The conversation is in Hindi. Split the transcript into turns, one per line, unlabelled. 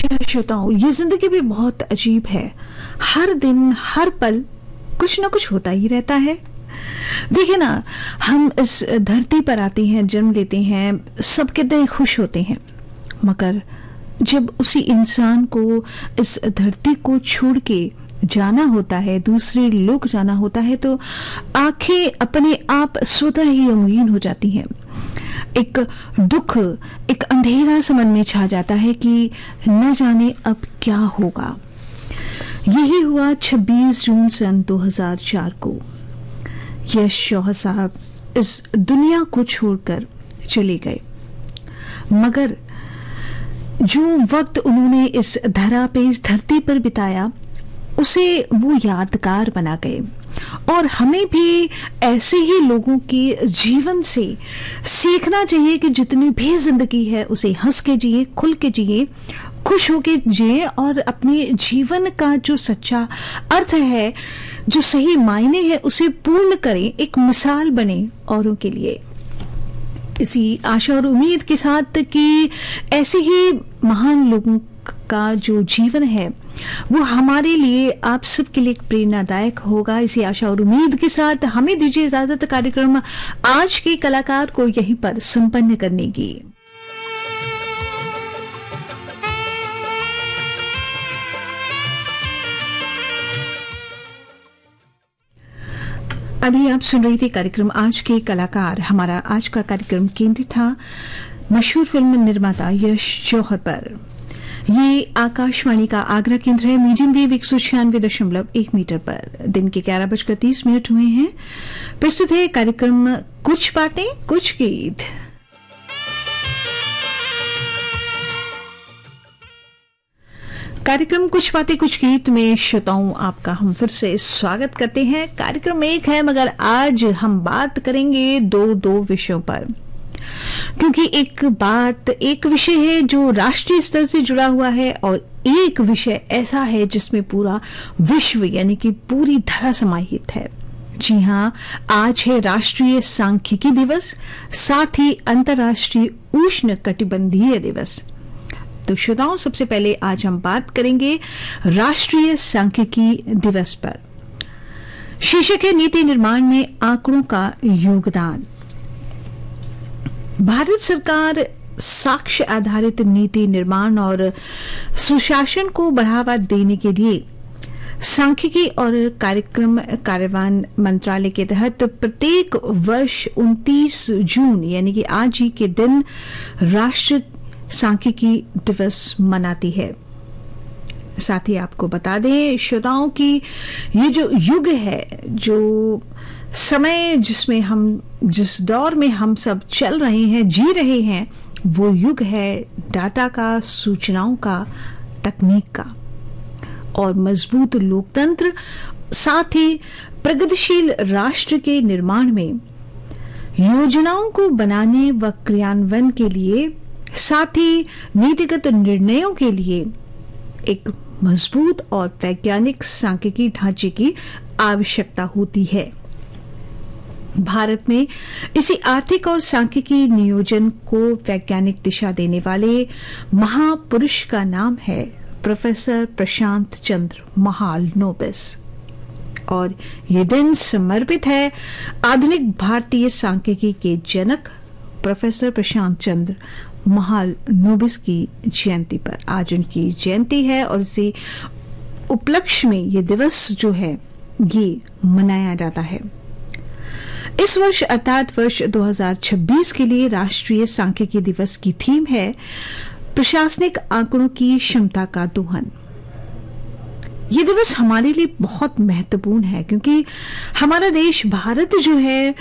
अच्छा श्रोताओं, ये जिंदगी भी बहुत अजीब है। हर दिन हर पल कुछ ना कुछ होता ही रहता है। देखिए ना, हम इस धरती पर आते हैं, जन्म लेते हैं, सब कितने खुश होते हैं, मगर जब उसी इंसान को इस धरती को छोड़ के जाना होता है, दूसरे लोग जाना होता है, तो आंखें अपने आप स्वतः ही गमगीन हो जाती हैं। एक दुख, एक अंधेरा सा मन में छा जाता है कि न जाने अब क्या होगा। यही हुआ 26 जून सन 2004 को। यश जौहर साहब इस दुनिया को छोड़कर चले गए, मगर जो वक्त उन्होंने इस धरा पे, इस धरती पर बिताया, उसे वो यादगार बना गए। और हमें भी ऐसे ही लोगों के जीवन से सीखना चाहिए कि जितनी भी जिंदगी है उसे हंस के जिए, खुल के जिए, खुश होके जिए और अपने जीवन का जो सच्चा अर्थ है, जो सही मायने है, उसे पूर्ण करें, एक मिसाल बने औरों के लिए। इसी आशा और उम्मीद के साथ कि ऐसे ही महान लोगों का जो जीवन है वो हमारे लिए, आप सबके लिए प्रेरणादायक होगा। इसी आशा और उम्मीद के साथ हमें दीजिए इजाजत कार्यक्रम आज के कलाकार को यहीं पर संपन्न करने की। अभी आप सुन रहे थे कार्यक्रम आज के कलाकार। हमारा आज का कार्यक्रम केंद्रित था मशहूर फिल्म निर्माता यश जौहर पर। ये आकाशवाणी का आगरा केंद्र है। मीडियम वेव 196.1 मीटर पर दिन के 11:30 हुए हैं। प्रस्तुत है कार्यक्रम कुछ बातें कुछ गीत। कार्यक्रम कुछ बातें कुछ गीत में श्रोताओं आपका हम फिर से स्वागत करते हैं। कार्यक्रम एक है, मगर आज हम बात करेंगे दो विषयों पर, क्योंकि एक विषय है जो राष्ट्रीय स्तर से जुड़ा हुआ है और एक विषय ऐसा है जिसमें पूरा विश्व यानी कि पूरी धरा समाहित है। जी हाँ, आज है राष्ट्रीय सांख्यिकी दिवस, साथ ही अंतर्राष्ट्रीय उष्ण कटिबंधीय दिवस। तो श्रोताओं, सबसे पहले आज हम बात करेंगे राष्ट्रीय सांख्यिकी दिवस पर। शीर्षक है नीति निर्माण में आंकड़ों का योगदान। भारत सरकार साक्ष्य आधारित नीति निर्माण और सुशासन को बढ़ावा देने के लिए सांख्यिकी और कार्यक्रम कार्यान्वयन मंत्रालय के तहत प्रत्येक वर्ष 29 जून यानी कि आज ही के दिन राष्ट्रीय सांख्यिकी दिवस मनाती है। साथ ही आपको बता दें श्रोताओं की ये जो युग है, जो समय जिसमें हम, जिस दौर में हम सब चल रहे हैं, जी रहे हैं, वो युग है डाटा का, सूचनाओं का, तकनीक का। और मजबूत लोकतंत्र, साथ ही प्रगतिशील राष्ट्र के निर्माण में योजनाओं को बनाने व क्रियान्वयन के लिए, साथ ही नीतिगत निर्णयों के लिए एक मजबूत और वैज्ञानिक सांख्यिकी ढांचे की आवश्यकता होती है। भारत में इसी आर्थिक और सांख्यिकी नियोजन को वैज्ञानिक दिशा देने वाले महापुरुष का नाम है प्रोफेसर प्रशांत चंद्र महालनोबिस। और ये दिन समर्पित है आधुनिक भारतीय सांख्यिकी के जनक प्रोफेसर प्रशांत चंद्र महालनोबिस की जयंती पर। आज उनकी जयंती है और इसी उपलक्ष्य में ये दिवस जो है ये मनाया जाता है। इस वर्ष अर्थात वर्ष 2026 के लिए राष्ट्रीय सांख्यिकी दिवस की थीम है प्रशासनिक आंकड़ों की क्षमता का दोहन। ये दिवस हमारे लिए बहुत महत्वपूर्ण है, क्योंकि हमारा देश भारत जो है